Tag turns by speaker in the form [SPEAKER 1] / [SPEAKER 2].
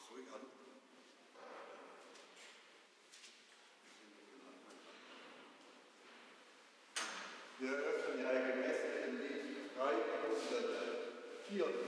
[SPEAKER 1] Zurück an. Wir eröffnen die Heilige Messe im Lied 304.